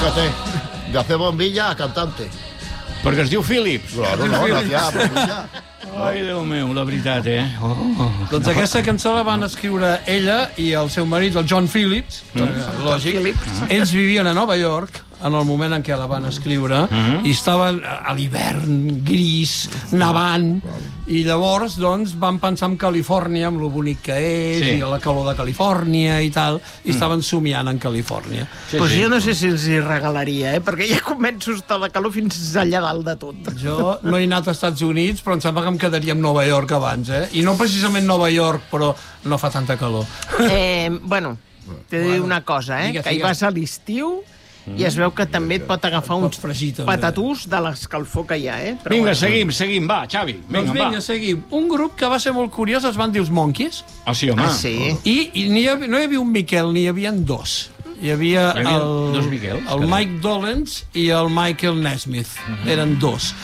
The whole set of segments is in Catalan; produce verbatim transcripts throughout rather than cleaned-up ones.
Fíjate, de hacer bombilla a cantante. Perquè es diu Phillips. Claro, no, no hacía bombilla. Ai, Déu meu, la veritat, eh? Oh. Doncs aquesta cançó la van escriure ella i el seu marit, el John Phillips, mm. lògic. Mm. Ells vivien a Nova York en el moment en què la van escriure mm. i estaven a l'hivern gris, nevant, i llavors doncs, van pensar en Califòrnia, amb lo bonic que és, sí. i la calor de Califòrnia i tal, i mm. estaven somiant en Califòrnia. Sí, pues sí. Jo no sé si els hi regalaria, eh? Perquè ja començo a estar la calor fins allà dalt de tot. Jo no he anat als Estats Units, però em sembla que em quedaria en Nova York abans, eh? I no precisament Nova York, però no fa tanta calor. Eh, bueno, t'he de dir una cosa, eh? Digues, que hi vas a l'estiu i es veu que també et pot agafar uns patatús de l'escalfor que hi ha, eh? Però vinga, bueno. seguim, seguim, va, Xavi. Vinga, doncs vinga, va. seguim. Un grup que va ser molt curiós es van dir els Monkeys. Ah, sí, home. Ah, sí. I, i hi havia, no hi havia un Miquel, n'hi havia dos. Hi havia, hi havia el, dos Miquels, el Mike Dolenz i el Michael Nesmith. Uh -huh. Eren dos.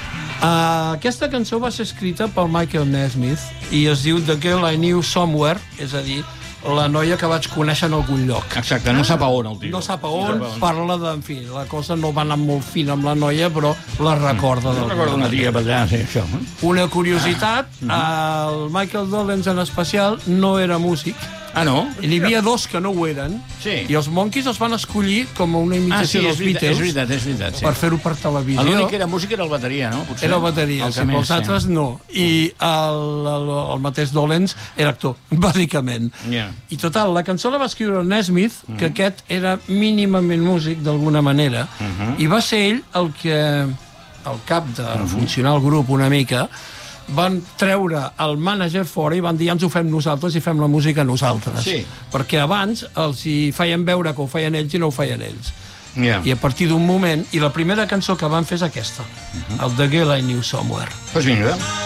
Uh, aquesta cançó va ser escrita pel Michael Nesmith i es diu The Girl I Knew Somewhere, és a dir, la noia que vaig conèixer en algun lloc. Exacte, no sap a on el tio. No sap a on, no parla de... En fi, la cosa no va anar molt fina amb la noia, però la recorda. Mm. Recorda una tia per allà, sí, això. Una curiositat, el Michael Dolenz en especial no era músic. Ah, no? N'hi havia dos que no ho eren, sí. i els Monkeys els van escollir com una imitació ah, sí, dels veritat, Beatles és veritat, és veritat, sí. per fer-ho per televisió. L'únic que era música era el bateria, no? Potser. Era el bateria, el sí, però els sí. altres no. I el, el, el mateix Dolenz era actor, bàsicament. Yeah. I total, la cançó la va escriure el Nesmith, mm. que aquest era mínimament músic d'alguna manera, uh -huh. i va ser ell el que, al cap de uh -huh. funcionar el grup una mica, van treure el mànager fora i van dir ja ens ho fem nosaltres i fem la música nosaltres. Sí. Perquè abans els hi feien veure que ho feien ells i no ho feien ells. Yeah. I a partir d'un moment, i la primera cançó que van fer és aquesta, uh -huh. el The Girl I Knew Somewhere. Pues vinga.